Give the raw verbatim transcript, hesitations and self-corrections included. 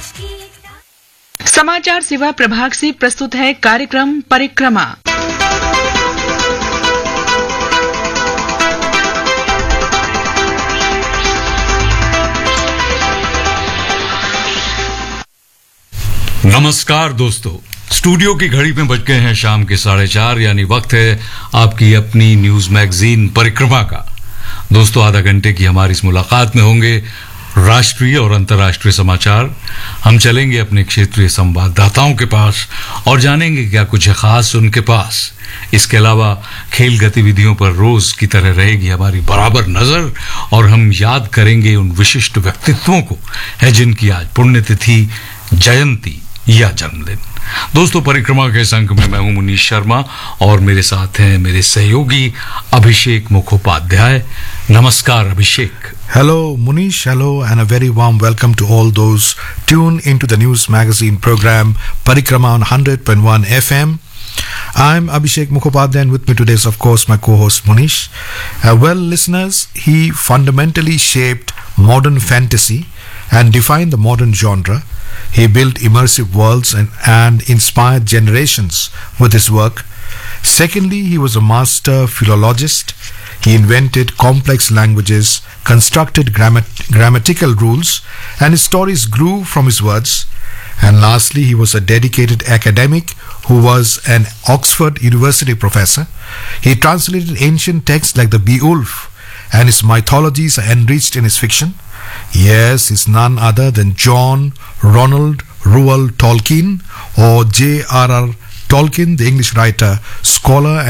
समाचार सेवा प्रभाग से प्रस्तुत है कार्यक्रम परिक्रमा। नमस्कार दोस्तों, स्टूडियो की घड़ी में बज गए हैं शाम के साढ़े चार, यानी वक्त है आपकी अपनी न्यूज मैगजीन परिक्रमा का। दोस्तों, आधा घंटे की हमारी इस मुलाकात में होंगे राष्ट्रीय और अंतर्राष्ट्रीय समाचार। हम चलेंगे अपने क्षेत्रीय संवाददाताओं के पास और जानेंगे क्या कुछ है खास उनके पास। इसके अलावा खेल गतिविधियों पर रोज की तरह रहेगी हमारी बराबर नजर और हम याद करेंगे उन विशिष्ट व्यक्तित्वों को है जिनकी आज पुण्यतिथि, जयंती या जन्मदिन। दोस्तों, परिक्रमा के इस अंक में मैं हूं मुनीश शर्मा और मेरे साथ हैं मेरे सहयोगी अभिषेक मुखोपाध्याय। नमस्कार अभिषेक। Hello Munish, hello and a very warm welcome to all those tuned into the news magazine program Parikrama on one hundred point one F M. I'm Abhishek Mukhopadhyay and with me today is of course my co-host Munish. Uh, well listeners, he fundamentally shaped modern fantasy and defined the modern genre. He built immersive worlds and, and inspired generations with his work. Secondly, he was a master philologist. He invented complex languages, constructed grammat- grammatical rules, and his stories grew from his words. And lastly, he was a dedicated academic who was an Oxford University professor. He translated ancient texts like the Beowulf, and his mythologies are enriched in his fiction. Yes, he's none other than John Ronald Reuel Tolkien, or J R R Tolkien, the English writer, scholar,